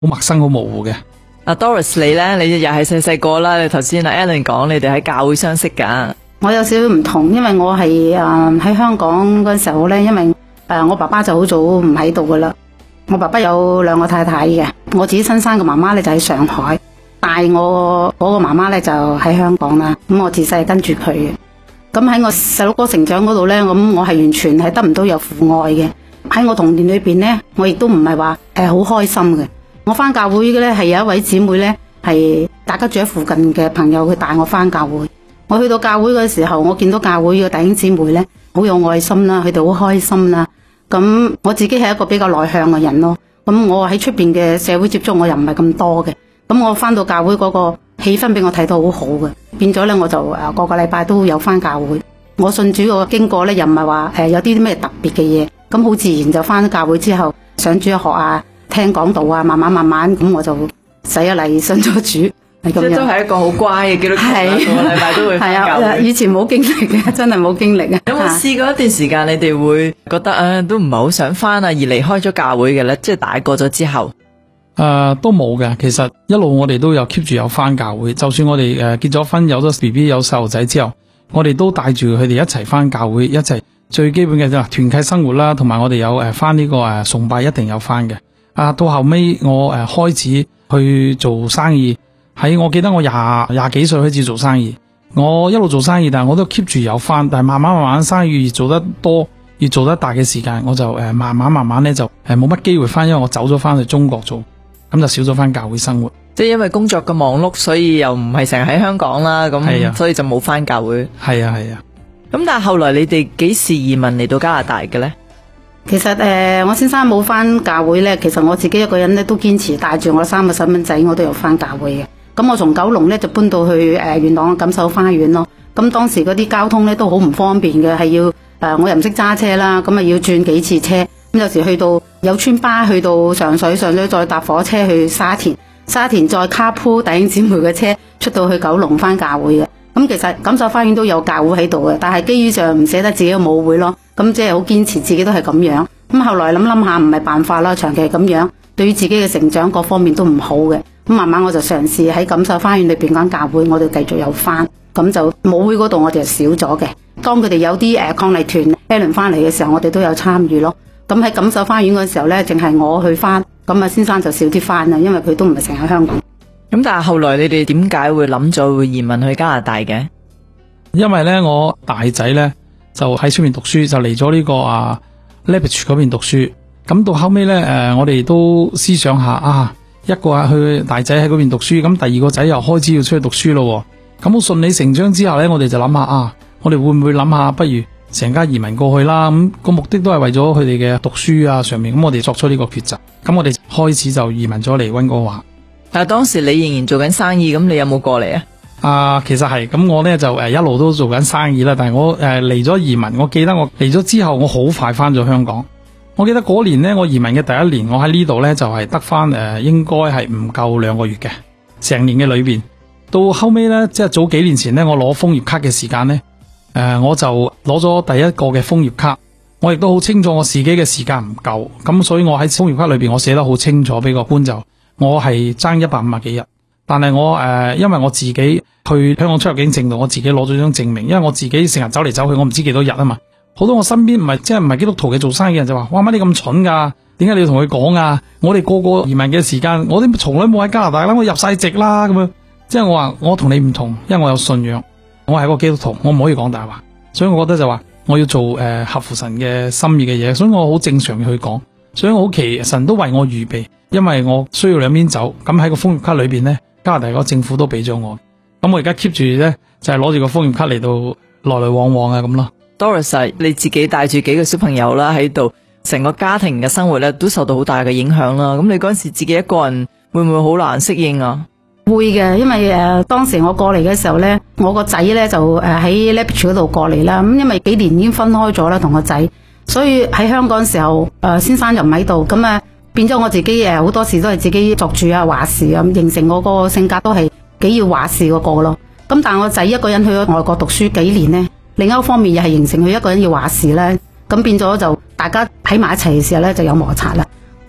好陌生好模糊嘅。 Doris 你咧，你又係細細個啦，你頭先Ellen 講你哋喺教會相識噶。 我有少少唔同，因為我係喺香港嗰時候咧，因為我爸爸就好早唔喺度噶啦。我爸爸有2個太太嘅，我自己親生嘅媽媽咧就喺上海，帶我嗰個媽媽咧就喺香港啦。咁我自細跟住佢嘅。咁喺我細佬哥成長嗰度咧，咁我係完全係得唔到有父愛嘅。喺我童年裏邊咧，我亦都唔係話好開心嘅。我翻教會嘅咧係有一位姊妹咧，係大家住喺附近嘅朋友，佢帶我翻教會。我去到教會嘅時候，我見到教會嘅弟兄姊妹咧好有愛心啦，佢哋好開心啦。咁我自己係一個比較內向嘅人咯。咁我喺出邊嘅社會接觸我又唔係咁多嘅。咁我翻到教會嗰個氣氛俾我睇到好好嘅，變咗咧我就個個禮拜都有翻教會。我信主個經過咧又唔係話有啲咩特別嘅嘢，咁好自然就翻咗教會之後上主日學啊，聽講道啊，慢慢咁我就洗咗禮信咗主，係咁樣。 即係都係一個好乖嘅基督徒，個禮拜都會翻教會。 以前冇經歷嘅，真係冇經歷啊。 有冇試過一段時間你哋會覺得都唔係好想翻啊，而離開咗教會嘅咧？即係大個咗之後。 都冇嘅，其實一路我哋都有 keep 住有翻教會，就算我哋結咗婚有咗 BB 有細路仔之後，我哋都帶住佢哋一齊翻教會，一齊最基本嘅團契生活啦，同埋我哋有翻呢個崇拜一定有翻嘅。到後尾我開始去做生意，喺我記得我廿幾歲開始做生意，我一路做生意，但係我都 keep 住有翻，但係慢慢生意越做得多越做得大嘅時間，我就慢慢咧就冇乜機會翻，因為我走咗翻去中國做。咁就少咗翻教會生活， 即係因為工作嘅忙碌，所以又唔係成日喺香港啦，咁所以就冇翻教會。 係啊。 咁但係後來你哋幾時移民嚟到加拿大嘅呢？ 其實我先生冇翻教會呢，其實我自己一個人呢都堅持帶住我3個細蚊仔，我都有翻教會嘅。咁我從九龍呢就搬到去元朗錦繡花園咯。咁當時嗰啲交通呢都好唔方便嘅，係要我又唔識揸車啦，咁啊要轉幾次車。咁有時去到有村巴去到上水再搭火車去沙田再卡鋪弟兄姊妹嘅車出到去九龍翻教會嘅。咁其實錦繡花園都有教會喺度嘅，但係基於上唔捨得自己嘅母會咯，咁即係好堅持自己都係咁樣。咁後來諗下唔係辦法啦，長期咁樣對於自己嘅成長各方面都唔好嘅。咁慢慢我就嘗試喺錦繡花園裏邊間教會，我哋繼續有翻，咁就母會嗰度我哋就少咗嘅。當佢哋有啲抗力團 Ellen 翻嚟嘅時候，我哋都有參與咯。咁喺錦繡花園嗰時候呢，淨係我去翻，咁先生就少啲翻啦，因為佢都唔係成日喺香港。咁但係後來你哋點解會諗咗會移民去加拿大嘅？ 因為呢，我大仔呢就喺出面讀書，就嚟咗呢個Lethbridge 嗰邊讀書。咁到後尾呢，我哋都思想下一個去大仔喺嗰邊讀書，咁第二個仔又開始要出去讀書咯。咁好順理成章之後呢，我哋就諗下我哋會唔會諗下不如成家移民過去啦，咁個目的都係為咗佢哋嘅讀書啊上面，咁我哋作出呢個抉擇，咁我哋開始就移民咗嚟溫哥華。 但係當時你仍然做緊生意，咁你有冇過嚟啊？ 其實係，咁我呢就一路都做緊生意啦，但係我嚟咗移民，我記得我嚟咗之後，我好快翻咗香港。我記得嗰年呢，我移民嘅第一年，我喺呢度呢就係得翻應該係唔夠2個月嘅，成年嘅裏邊。到後尾呢，即係早幾年前呢，我攞楓葉卡嘅時間呢。我就攞咗第一個嘅楓葉卡，我亦都好清楚我自己嘅時間唔夠，咁所以我喺楓葉卡裏邊我寫得好清楚俾個官就，我係爭150幾日，但係我因為我自己去香港出入境證度，我自己攞咗張證明，因為我自己成日走嚟走去，我唔知幾多日啊嘛，好多我身邊唔係基督徒嘅做生意人就話，哇乜你咁蠢噶，點解你要同佢講啊？我哋個個移民嘅時間，我哋從來冇喺加拿大啦，我入晒籍啦咁樣，即係我話我同你唔同，因為我有信仰。我係個基督徒，我唔可以講大話，所以我覺得就話我要做合乎神嘅心意嘅嘢，所以我好正常嘅去講，所以我好奇神都為我預備，因為我需要兩邊走，咁喺個楓葉卡裏邊呢，加拿大個政府都俾咗我，咁我而家 keep 住呢，就係攞住個楓葉卡嚟到來來往往啊咁咯。 Doris， 你自己帶住幾個小朋友啦喺度，成個家庭嘅生活咧都受到好大嘅影響啦。咁你嗰陣時自己一個人會唔會好難適應啊？ 會嘅，因為當時我過嚟嘅時候呢，我個仔呢就喺 Lethbridge 嗰度過嚟啦。咁因為幾年已經分開咗啦，同個仔，所以喺香港時候先生又唔喺度，咁變咗我自己好多時都係自己作主啊話事咁，形成我個性格都係幾要話事嗰個咯。咁但係我仔一個人去咗外國讀書幾年呢，另一方面又係形成佢一個人要話事咧，咁變咗就大家喺埋一齊嘅時候呢就有摩擦啦。咁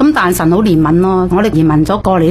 咁但係神好憐憫咯，我哋移民咗過嚟